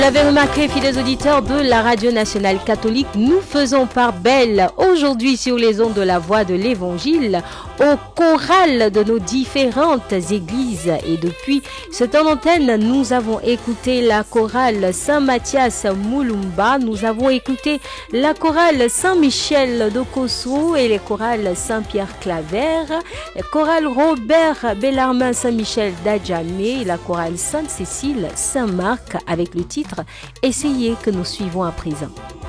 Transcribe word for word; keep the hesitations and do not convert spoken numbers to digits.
Vous l'avez remarqué, fidèles auditeurs de la Radio Nationale Catholique, nous faisons part belle aujourd'hui sur les ondes de la Voix de l'Évangile au choral de nos différentes églises. Et depuis ce temps d'antenne, nous avons écouté la chorale Saint-Mathias Moulumba, nous avons écouté la chorale Saint-Michel de Kosso et les chorales Saint-Pierre Claver, la chorale Robert Bellarmin Saint-Michel d'Adjamé et la chorale Sainte-Cécile Saint-Marc avec le titre Essayez que nous suivons à présent.